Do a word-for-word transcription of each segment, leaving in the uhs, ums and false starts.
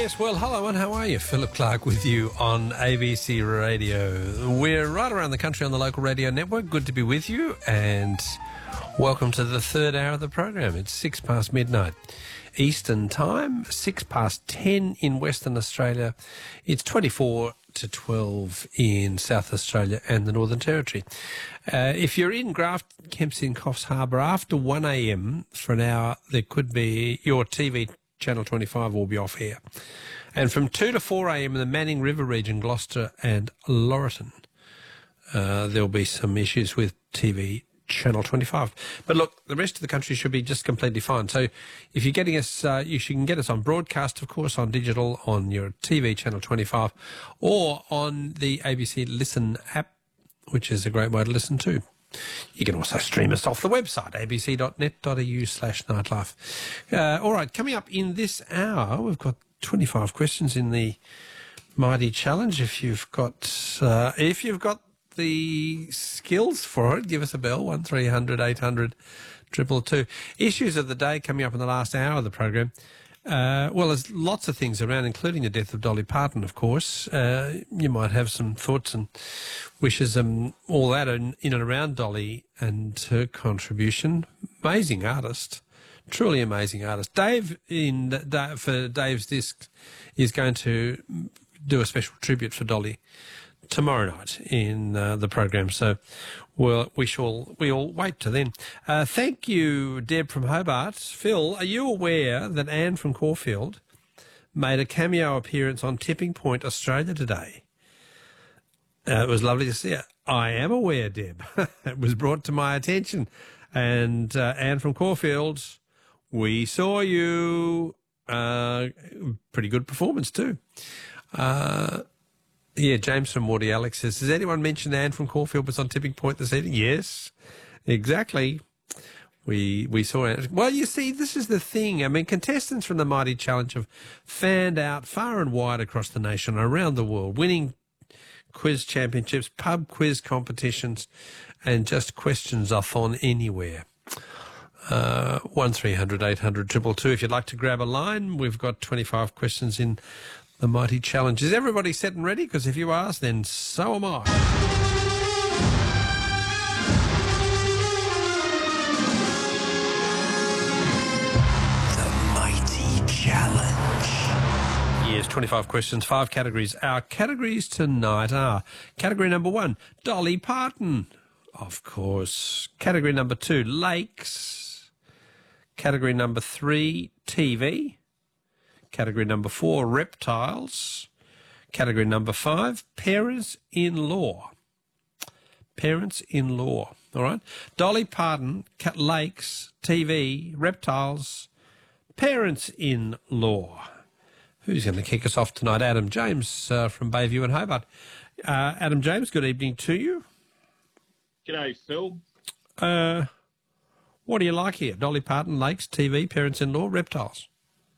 Yes, well, hello and how are you? Philip Clark with you on A B C Radio. We're right around the country on the local radio network. Good to be with you and welcome to the third hour of the program. It's six past midnight Eastern Time, six past ten in Western Australia. It's twenty-four to twelve in South Australia and the Northern Territory. Uh, if you're in Grafton, Kempsey and Coffs Harbour after one a m for an hour, there could be your T V Channel twenty-five will be off air. And from two to four a m in the Manning River region, Gloucester and Laurelton, uh, there'll be some issues with T V Channel twenty-five. But look, the rest of the country should be just completely fine. So if you're getting us, uh, you can get us on broadcast, of course, on digital, on your T V Channel twenty-five, or on the A B C Listen app, which is a great way to listen to. You can also stream us off the website, a b c dot net dot a u slash nightlife. Uh, all right, coming up in this hour, we've got twenty-five questions in the Mighty Challenge. If you've got, uh, if you've got the skills for it, give us a bell, one three hundred eight hundred two two two. Issues of the day coming up in the last hour of the program. Uh, well, there's lots of things around, including the death of Dolly Parton, of course. Uh, you might have some thoughts and wishes and all that in, in and around Dolly and her contribution. Amazing artist, truly amazing artist. Dave, in for Dave's Disc, is going to do a special tribute for Dolly tomorrow night in uh, the program. So we'll, we shall we'll wait till then. Uh, thank you, Deb from Hobart. Phil, are you aware that Anne from Caulfield made a cameo appearance on Tipping Point Australia today? Uh, it was lovely to see her. I am aware, Deb. It was brought to my attention. And uh, Anne from Caulfield, we saw you. Uh, pretty good performance too. Uh, Yeah, James from Morty Alex says, has anyone mentioned Anne from Caulfield was on Tipping Point this evening? Yes, exactly. We we saw Anne. Well, you see, this is the thing. I mean, contestants from the Mighty Challenge have fanned out far and wide across the nation, around the world, winning quiz championships, pub quiz competitions, and just questions-a-thon anywhere. Uh, one three hundred eight hundred two two two. If you'd like to grab a line, we've got twenty-five questions in the Mighty Challenge. Is everybody set and ready? Because if you ask, then so am I. The Mighty Challenge. Yes, twenty-five questions, five categories. Our categories tonight are category number one, Dolly Parton, of course. Category number two, lakes. Category number three, T V. Category number four, reptiles. Category number five, parents-in-law. Parents-in-law, all right? Dolly Parton, lakes, T V, reptiles, parents-in-law. Who's going to kick us off tonight? Adam James uh, from Bayview and Hobart. Uh, Adam James, good evening to you. G'day, Phil. Uh, what do you like here? Dolly Parton, lakes, T V, parents-in-law, reptiles.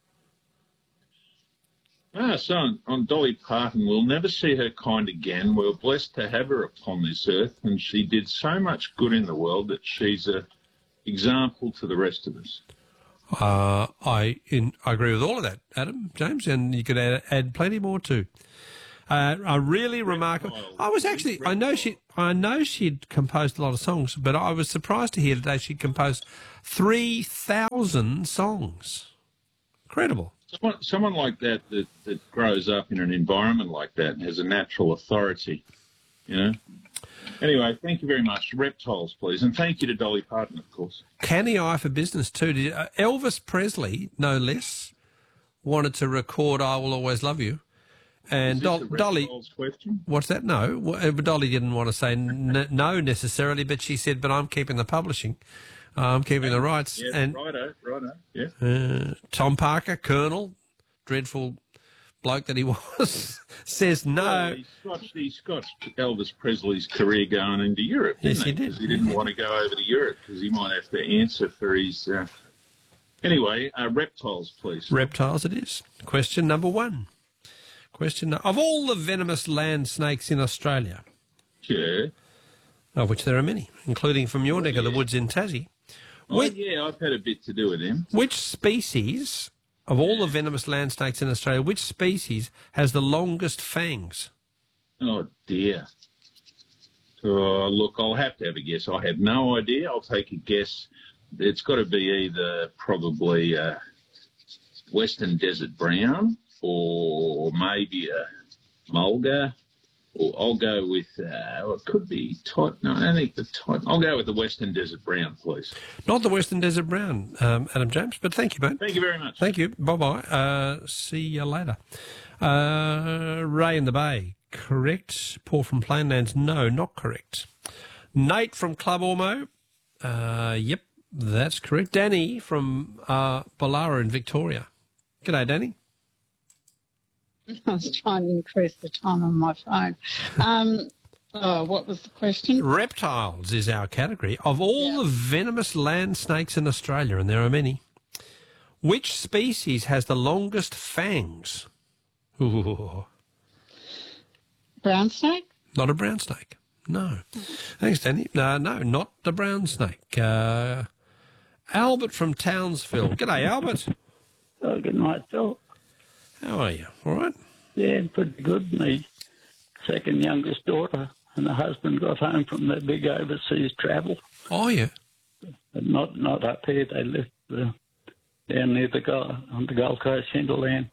Ah, so on, on Dolly Parton, we'll never see her kind again. We're blessed to have her upon this earth, and she did so much good in the world that she's an example to the rest of us. Uh, I in, I agree with all of that, Adam James, and you could add, add plenty more too. Uh, a really remarkable. I was actually. I know she. I know she'd composed a lot of songs, but I was surprised to hear today she composed three thousand songs. Incredible. Someone, someone like that, that that grows up in an environment like that and has a natural authority, you know. Anyway, thank you very much. Reptiles, please. And thank you to Dolly Parton, of course. Canny eye for business, too. Did, uh, Elvis Presley, no less, wanted to record I Will Always Love You. And Is this Dol- a Dolly... reptiles question? What's that? No. Well, Dolly didn't want to say n- no necessarily, but she said, but I'm keeping the publishing. I'm keeping the rights. Yeah, and righto, righto, yeah. uh, Tom Parker, Colonel, dreadful bloke that he was, says no. Well, he scotched, he scotched Elvis Presley's career going into Europe, didn't Yes, he did. Because he didn't want to go over to Europe because he might have to answer for his... Uh... Anyway, uh, reptiles, please. Reptiles it is. Question number one. Question of all the venomous land snakes in Australia, Yeah. of which there are many, including from your neck of the woods in Tassie, Oh, which, yeah, I've had a bit to do with him. which species Of all the venomous land snakes in Australia, which species has the longest fangs? Oh, dear. Oh, look, I'll have to have a guess. I have no idea. I'll take a guess. It's got to be either probably a Western Desert Brown or maybe a Mulga. Or I'll go with, uh, well, it could be Titan. No, I don't think the Titan. I'll go with the Western Desert Brown, please. Not the Western Desert Brown, um, Adam James, but thank you, mate. Thank you very much. Thank you. Bye-bye. Uh, see you later. Uh, Ray in the Bay, correct. Paul from Plainlands, no, not correct. Nate from Club Ormo, uh, yep, that's correct. Danny from uh, Ballara in Victoria. G'day, Danny. I was trying to increase the time on my phone. Um, oh, what was the question? Reptiles is our category. Of all Yeah. the venomous land snakes in Australia, and there are many, which species has the longest fangs? Ooh, Brown snake? not a brown snake. No. Thanks, Danny. No, no, not the brown snake. Uh, Albert from Townsville. G'day, Albert. Oh, good night, Phil. How are you? All right? Yeah, pretty good. My second youngest daughter and her husband got home from their big overseas travel. Oh, yeah. But not not up here. They lived uh, down near the Gulf, on the Gold Coast hinterland.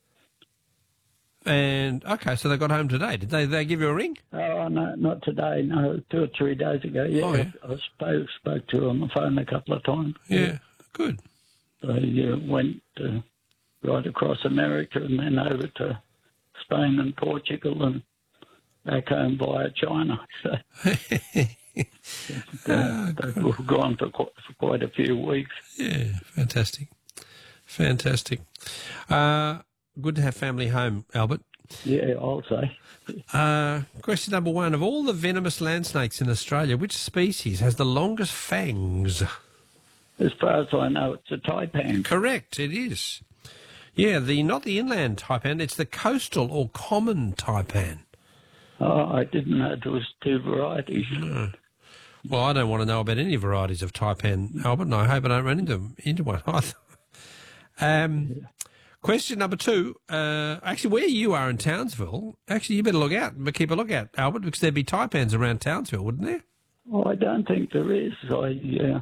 And, okay, so they got home today. Did they, they give you a ring? Oh, no, not today. No, two or three days ago. Yeah, Oh, yeah. I, I spoke, spoke to her on the phone a couple of times. Yeah, good. They uh, went uh, right across America and then over to Spain and Portugal and back home via China. So uh, they were gone for quite, for quite a few weeks. Yeah, fantastic. Fantastic. Uh, good to have family home, Albert. Yeah, I'll say. Uh, question number one. Of all the venomous land snakes in Australia, which species has the longest fangs? As far as I know, it's a taipan. Correct, it is. Yeah, the not the inland taipan, it's the coastal or common taipan. Oh, I didn't know there was two varieties. Well, I don't want to know about any varieties of taipan, Albert, and I hope I don't run into, into one either. Um, question number two. Uh, actually, where you are in Townsville, actually, you better look out, but keep a look out, Albert, because there'd be taipans around Townsville, wouldn't there? Oh, I don't think there is. I, uh,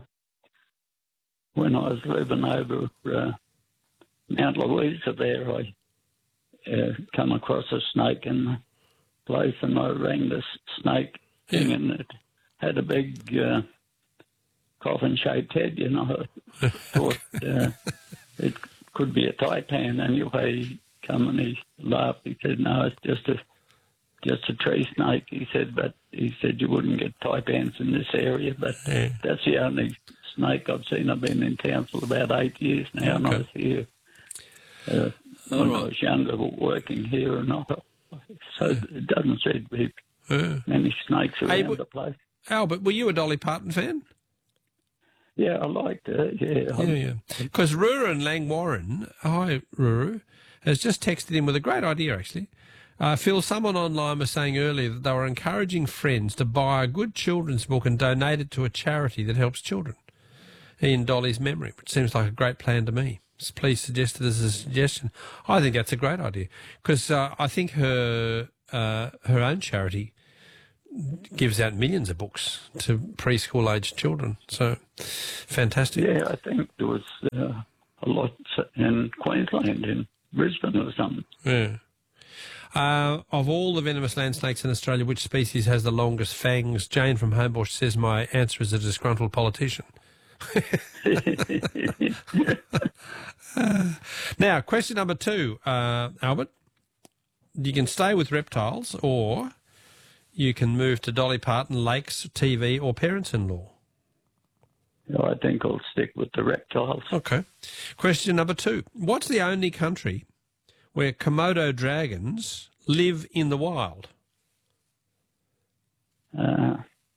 when I was living over uh, Mount Louisa there, I uh, come across a snake in the place, and I rang the snake thing, Yeah. and it had a big uh, coffin-shaped head, you know. I thought uh, it could be a taipan. Anyway, he come and he laughed. He said, no, it's just a just a tree snake. He said, but he said you wouldn't get taipans in this area, but Yeah. that's the only snake I've seen. I've been in town for about eight years now, and I Okay. was here uh, when I was younger, working here, and I, so it doesn't seem to be Yeah. many snakes around Hey, but- the place. Albert, were you a Dolly Parton fan? Yeah, I liked it. Yeah, Yeah, yeah. Because Ruru and Lang Warren, hi Ruru, has just texted in with a great idea actually. Uh, Phil, someone online was saying earlier that they were encouraging friends to buy a good children's book and donate it to a charity that helps children in Dolly's memory, which seems like a great plan to me. So please suggest it as a suggestion. I think that's a great idea because uh, I think her uh, her own charity gives out millions of books to preschool-aged children. So, fantastic. Yeah, I think there was uh, a lot in Queensland, in Brisbane or something. Yeah. Uh, of all the venomous land snakes in Australia, which species has the longest fangs? Jane from Homebush says my answer is a disgruntled politician. uh, now, question number two, uh, Albert. You can stay with reptiles or you can move to Dolly Parton, Lakes, T V or parents-in-law. I think I'll stick with the reptiles. Okay. Question number two. What's the only country where Komodo dragons live in the wild? Uh,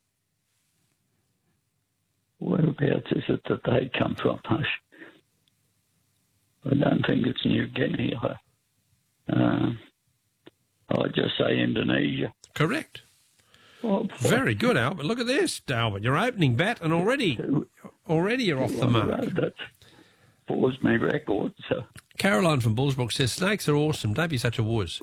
whereabouts is it that they come from? I don't think it's New Guinea. Uh, I'll just say Indonesia. Correct. Oh, Very good, Albert. Look at this, Albert. You're opening bat and already already you're off the mark. That's paused my record. So. Caroline from Bullsbrook says snakes are awesome. Don't be such a wuss.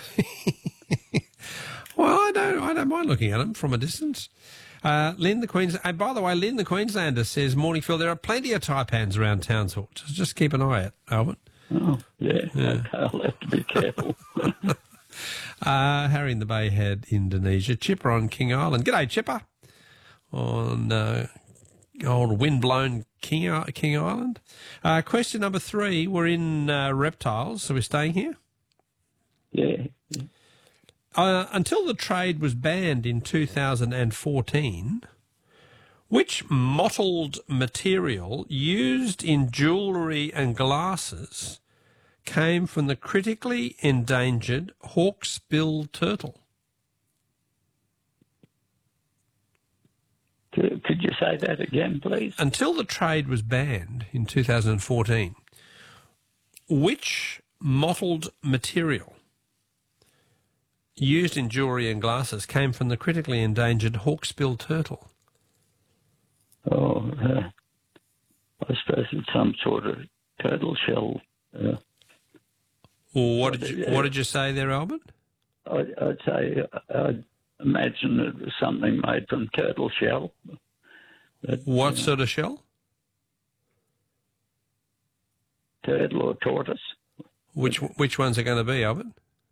Well, I don't. I don't mind looking at them from a distance. Uh, Lynn the Queens. And by the way, Lynn the Queenslander says, "Morning, Phil. There are plenty of taipans around Townsville. Just, just keep an eye out, Albert." Oh, yeah. Yeah. Okay, I'll have to be careful. uh, Harry in the Bay had Indonesia. Chipper on King Island. G'day, Chipper. On uh, old windblown King King Island. Uh, question number three. We're in uh, reptiles, so we're staying here. Yeah. Uh, until the trade was banned in two thousand fourteen, which mottled material used in jewellery and glasses came from the critically endangered hawksbill turtle? Could, could you say that again, please? Until the trade was banned in two thousand fourteen, which mottled material used in jewellery and glasses came from the critically endangered hawksbill turtle? Oh, uh, I suppose it's some sort of turtle shell. Uh, What did you What did you say there, Albert? I'd, I'd say I'd imagine it was something made from turtle shell. But, What uh, sort of shell? turtle or tortoise? Which Which ones are going to be, Albert?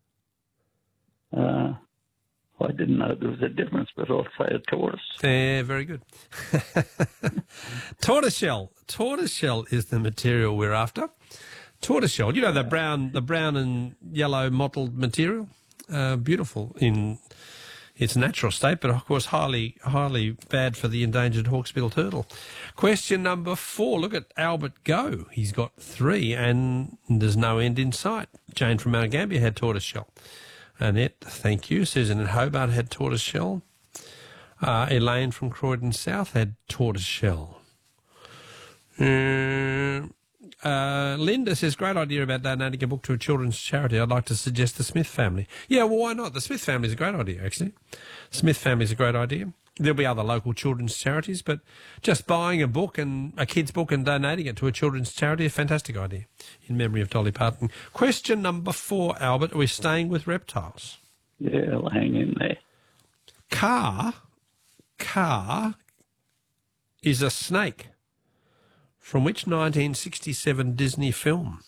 Uh, I didn't know there was a difference, but I'll say a tortoise. Yeah, very good. Tortoiseshell. Tortoiseshell is the material we're after. Tortoiseshell. You know the brown, the brown and yellow mottled material. Uh, beautiful in its natural state, but of course highly, highly bad for the endangered hawksbill turtle. Question number four. Look at Albert go. He's got three, and there's no end in sight. Jane from Mount Gambier had tortoiseshell. Annette, thank you. Susan in Hobart had tortoiseshell. Uh, Elaine from Croydon South had tortoiseshell. Uh, uh, Linda says, great idea about donating a book to a children's charity. I'd like to suggest the Smith family. Yeah, well, why not? The Smith family is a great idea, actually. Smith family is a great idea. There'll be other local children's charities, but just buying a book and a kid's book and donating it to a children's charity, a fantastic idea in memory of Dolly Parton. Question number four, Albert. Are we staying with reptiles? Yeah, I'll hang in there. Car, car is a snake. From which nineteen sixty-seven Disney film?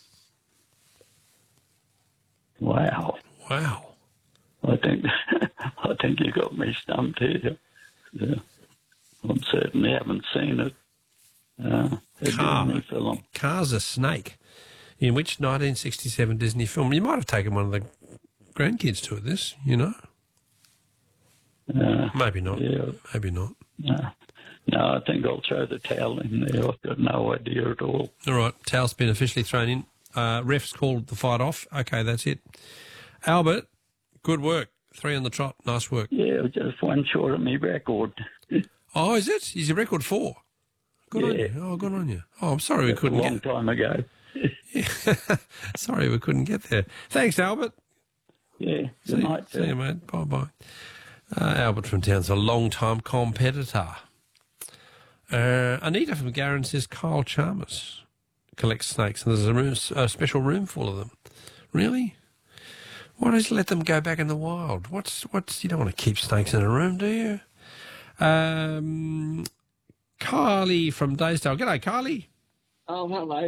Wow. Wow. I think I think you got me stumped here. Yeah. I certainly haven't seen it. Uh, a Car. Disney film. Car's a snake. In which nineteen sixty-seven Disney film? You might have taken one of the grandkids to it, this, you know? Uh, Maybe not. yeah. Maybe not. No. no, I think I'll throw the towel in there. I've got no idea at all. All right, towel's been officially thrown in. Uh, ref's called the fight off. Okay, that's it. Albert, good work. Three on the trot. Nice work. Yeah, just one short of me record. Oh, is it? Is your record four? Good on Yeah. you. Oh, good on you. Oh, I'm sorry we a couldn't long get... time ago. Sorry we couldn't get there. Thanks, Albert. Yeah, See, good night. see you, sir. mate. Bye-bye. Uh, Albert from Town's a long-time competitor. Uh, Anita from Garran says Kyle Chalmers collects snakes, and there's a, room, a special room full of them. Really? Why don't you let them go back in the wild? What's what's you don't want to keep snakes in a room, do you? Um, Carly from Daysdale. G'day, Carly. Oh, hello.